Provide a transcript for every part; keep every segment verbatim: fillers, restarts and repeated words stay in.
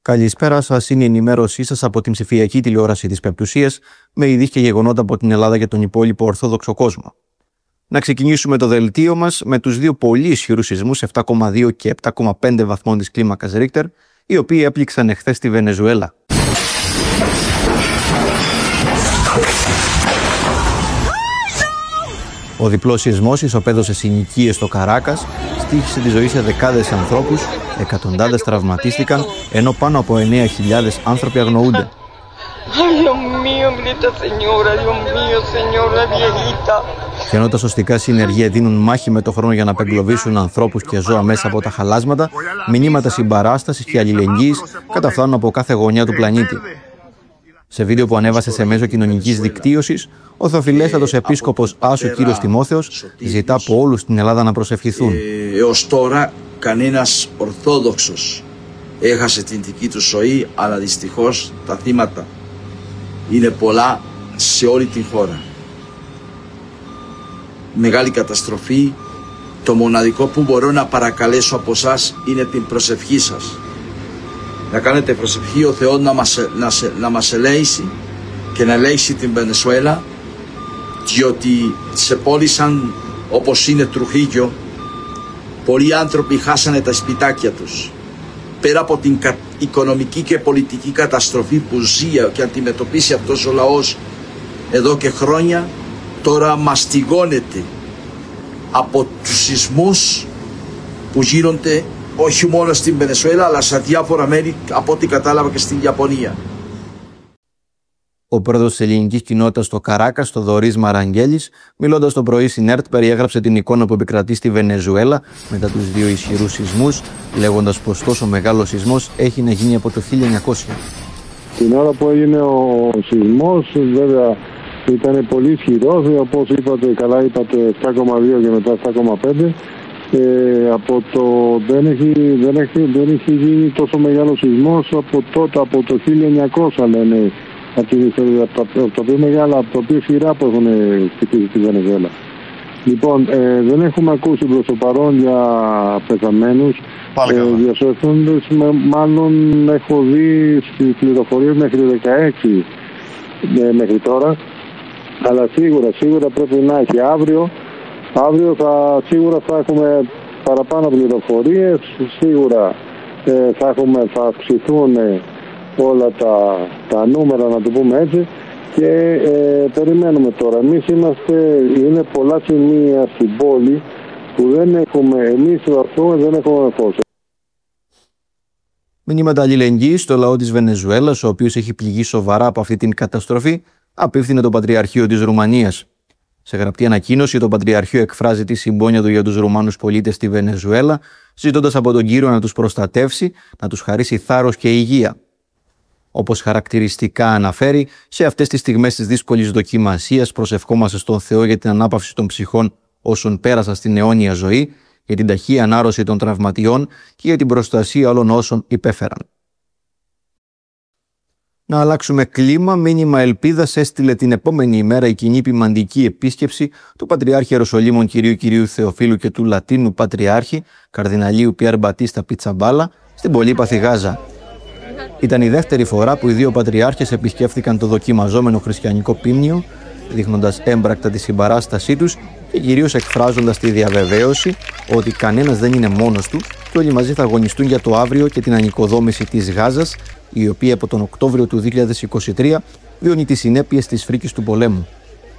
Καλησπέρα σας, είναι η ενημέρωσή σας από την ψηφιακή τηλεόραση της Πεμπτουσίας με ειδήσεις και γεγονότα από την Ελλάδα και τον υπόλοιπο ορθόδοξο κόσμο. Να ξεκινήσουμε το δελτίο μας με τους δύο πολύ ισχυρούς σεισμούς επτά κόμμα δύο και επτά κόμμα πέντε βαθμών της κλίμακας Ρίχτερ, οι οποίοι έπληξαν εχθές στη Βενεζουέλα. Ο διπλός σεισμός ισοπαίδωσε συνοικίες στο Καράκας, στοίχησε τη ζωή σε δεκάδες ανθρώπους, εκατοντάδες τραυματίστηκαν, ενώ πάνω από εννέα χιλιάδες άνθρωποι αγνοούνται. Και ενώ τα σωστικά συνεργεία δίνουν μάχη με το χρόνο για να απεγκλωβίσουν ανθρώπους και ζώα μέσα από τα χαλάσματα, μηνύματα συμπαράστασης και αλληλεγγύης καταφθάνουν από κάθε γωνιά του πλανήτη. Σε βίντεο που ανέβασε σε μέσο κοινωνικής δικτύωσης, ο Θεοφιλέστατος Επίσκοπος Άσου Κύριος Τιμόθεος ζητά από όλους στην Ελλάδα να προσευχηθούν. Ε, έως τώρα κανένας Ορθόδοξος έχασε την δική του ζωή, αλλά δυστυχώς τα θύματα είναι πολλά σε όλη την χώρα. Μεγάλη καταστροφή. Το μοναδικό που μπορώ να παρακαλέσω από εσάς είναι την προσευχή σας. Να κάνετε προσευχή ο Θεός να μας, να, να μας ελέγξει και να ελέγξει την Βενεζουέλα, διότι σε πόλεις σαν όπως είναι Τρουχίγιο πολλοί άνθρωποι χάσανε τα σπιτάκια τους. Πέρα από την κα, οικονομική και πολιτική καταστροφή που ζει και αντιμετωπίσει αυτός ο λαός εδώ και χρόνια, τώρα μαστιγώνεται από τους σεισμούς που γίνονται όχι μόνο στην Βενεζουέλα, αλλά σε διάφορα μέρη, από ό,τι κατάλαβα, και στην Ιαπωνία. Ο πρόεδρος της ελληνικής κοινότητας στο Καράκας, ο Θοδωρής Μαραγγέλης, μιλώντας το πρωί στην ΕΡΤ, περιέγραψε την εικόνα που επικρατεί στη Βενεζουέλα μετά τους δύο ισχυρούς σεισμούς, λέγοντας πως τόσο μεγάλος σεισμός έχει να γίνει από το χίλια εννιακόσια. Την ώρα που έγινε ο σεισμός, βέβαια ήταν πολύ ισχυρός, όπως είπατε, καλά είπατε, επτά κόμμα δύο και μετά επτά κόμμα πέντε. Ε, από το, δεν, έχει, δεν, έχει, δεν έχει γίνει τόσο μεγάλο σεισμός από τότε, από το χίλια εννιακόσια λένε, από, τη, από, τα, από τα πιο μεγάλα, από τα πιο σειρά που έχουν χτυπήσει στη Βενεζουέλα. Λοιπόν, ε, δεν έχουμε ακούσει προς το παρόν για πεθαμένους, ε, διασώθοντες, μάλλον έχω δει στις πληροφορίες μέχρι δεκαέξι ε, μέχρι τώρα, αλλά σίγουρα, σίγουρα πρέπει να έχει αύριο. Αύριο θα, σίγουρα θα έχουμε παραπάνω πληροφορίες, σίγουρα ε, θα, έχουμε, θα αυξηθούν όλα τα, τα νούμερα, να το πούμε έτσι, και ε, περιμένουμε τώρα. Εμείς είμαστε, είναι πολλά σημεία στην πόλη που δεν έχουμε, εμείς αυτό δεν έχουμε φως. Μηνύματα αλληλεγγύης στο λαό της Βενεζουέλας, ο οποίος έχει πληγεί σοβαρά από αυτή την καταστροφή, απίφθινε το Πατριαρχείο της Ρουμανίας. Σε γραπτή ανακοίνωση, το Πατριαρχείο εκφράζει τη συμπόνια του για τους Ρουμάνους πολίτες στη Βενεζουέλα, ζητώντας από τον Κύριο να τους προστατεύσει, να τους χαρίσει θάρρος και υγεία. Όπως χαρακτηριστικά αναφέρει, σε αυτές τις στιγμές της δύσκολης δοκιμασίας προσευχόμαστε στον Θεό για την ανάπαυση των ψυχών όσων πέρασαν στην αιώνια ζωή, για την ταχεία ανάρρωση των τραυματιών και για την προστασία όλων όσων υπέφεραν. Να αλλάξουμε κλίμα, μήνυμα ελπίδας έστειλε την επόμενη ημέρα η κοινή ποιμαντική επίσκεψη του Πατριάρχη Ιεροσολύμων Κυρίου Κυρίου Θεοφίλου και του Λατίνου Πατριάρχη, Καρδιναλίου Πιέρ Μπατίστα Πιτσαμπάλα, στην πολύπαθη Γάζα. Ήταν η δεύτερη φορά που οι δύο πατριάρχες επισκέφθηκαν το δοκιμαζόμενο χριστιανικό πίμνιο, δείχνοντας έμπρακτα τη συμπαράστασή τους και κυρίως εκφράζοντας τη διαβεβαίωση ότι κανένας δεν είναι μόνος του και όλοι μαζί θα αγωνιστούν για το αύριο και την ανοικοδόμηση της Γάζας, η οποία από τον Οκτώβριο του δύο χιλιάδες είκοσι τρία βιώνει τις συνέπειες της φρίκης του πολέμου.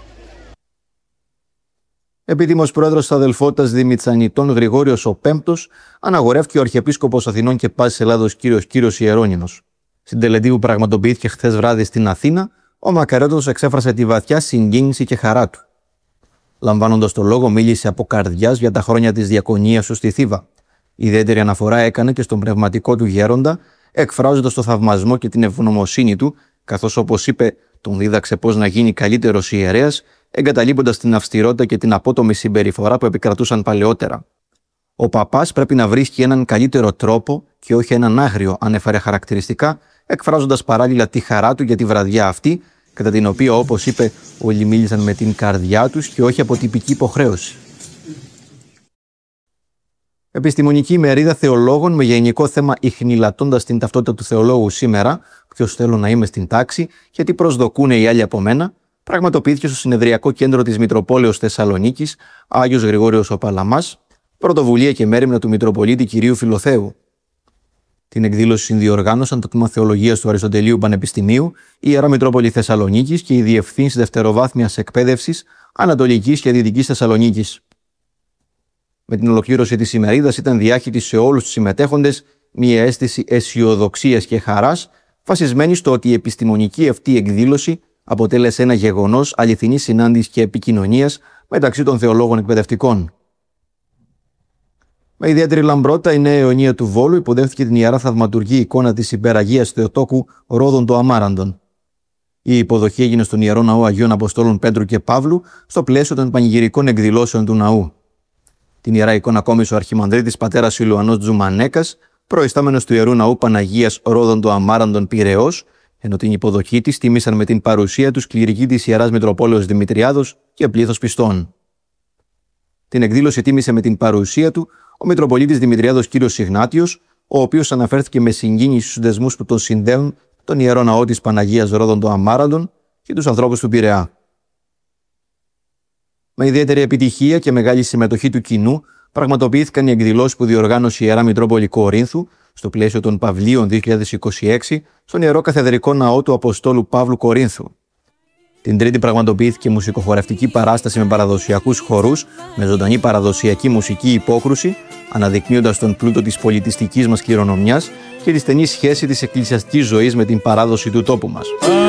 Επίτιμος πρόεδρος της αδελφότητας Δημητσανιτών Γρηγόριος ο Πέμπτος αναγορεύτηκε ο Αρχιεπίσκοπος Αθηνών και Πάσης Ελλάδος Κύριος Κύρος Ιερώνυμος. Στην τελετή που πραγματοποιήθηκε χθες βράδυ στην Αθήνα, ο Μακαρέτος εξέφρασε τη βαθιά συγκίνηση και χαρά του. Λαμβάνοντας το λόγο, μίλησε από καρδιάς για τα χρόνια της διακονίας του στη Θήβα. Ιδιαίτερη αναφορά έκανε και στον πνευματικό του γέροντα, εκφράζοντας το θαυμασμό και την ευγνωμοσύνη του, καθώς, όπως είπε, τον δίδαξε πώς να γίνει καλύτερος ιερέας, εγκαταλείποντας την αυστηρότητα και την απότομη συμπεριφορά που επικρατούσαν παλαιότερα. Ο παπάς πρέπει να βρίσκει έναν καλύτερο τρόπο και όχι έναν άγριο, ανέφερε χαρακτηριστικά, εκφράζοντας παράλληλα τη χαρά του για τη βραδιά αυτή, κατά την οποία, όπως είπε, όλοι μίλησαν με την καρδιά τους και όχι από τυπική υποχρέωση. Επιστημονική ημερίδα θεολόγων με γενικό θέμα ιχνηλατώντας την ταυτότητα του θεολόγου σήμερα, ποιος θέλω να είμαι στην τάξη, γιατί προσδοκούν οι άλλοι από μένα, πραγματοποιήθηκε στο συνεδριακό κέντρο της Μητροπόλεως Θεσσαλονίκης, Άγιος Γρηγόριος ο Παλαμάς, πρωτοβουλία και μέριμνα του Μητροπολίτη Κυρίου Φιλοθέου. Την εκδήλωση συνδιοργάνωσαν το Τμήμα Θεολογίας του Αριστοτελείου Πανεπιστημίου, η Ιερά Μητρόπολη Θεσσαλονίκης και οι διευθύνσεις δευτεροβάθμιας εκπαίδευσης Ανατολικής και Δυτικής Θεσσαλονίκης. Με την ολοκλήρωση της ημερίδας ήταν διάχυτη σε όλους τους συμμετέχοντες μια αίσθηση αισιοδοξίας και χαράς, βασισμένη στο ότι η επιστημονική αυτή εκδήλωση αποτέλεσε ένα γεγονός αληθινής συνάντησης και επικοινωνίας μεταξύ των θεολόγων εκπαιδευτικών. Με ιδιαίτερη λαμπρότητα, η Νέα Αιωνία του Βόλου υποδέχθηκε την Ιερά Θαυματουργή εικόνα της Υπεραγίας Θεοτόκου Ρόδων το Αμάραντον. Η υποδοχή έγινε στον Ιερό Ναό Αγίων Αποστόλων Πέτρου και Παύλου στο πλαίσιο των πανηγυρικών εκδηλώσεων του ναού. Την Ιερά εικόνα κόμισε ο Αρχιμανδρίτης πατέρας Ηλουανός Τζουμανέκας, προϊστάμενος του Ιερού Ναού Παναγίας Ρόδων το Αμάραντον Πειραιώς, ενώ την υποδοχή της τίμησαν με την παρουσία τους κληρικοί της Ιεράς Μητροπόλεως Δημητριάδος και πλήθος πιστών. Την εκδήλωση τίμησε με την παρουσία του ο Μητροπολίτης Δημητριάδος κ. Ιγνάτιος, ο οποίος αναφέρθηκε με συγκίνηση στους δεσμούς που τον συνδέουν τον Ιερό Ναό της Παναγίας Ρόδων το Αμάραντον και τους ανθρώπους του Πειραιά. Με ιδιαίτερη επιτυχία και μεγάλη συμμετοχή του κοινού, πραγματοποιήθηκαν οι εκδηλώσεις που διοργάνωσε η Ιερά Μητρόπολη Κορίνθου στο πλαίσιο των Παυλίων δύο χιλιάδες είκοσι έξι στον Ιερό Καθεδρικό Ναό του Αποστόλου Παύλου Κορίνθου. Την Τρίτη πραγματοποιήθηκε μουσικοχορευτική παράσταση με παραδοσιακούς χορούς, με ζωντανή παραδοσιακή μουσική υπόκρουση, αναδεικνύοντας τον πλούτο της πολιτιστικής μας κληρονομιάς και τη στενή σχέση της εκκλησιαστικής ζωής με την παράδοση του τόπου μας.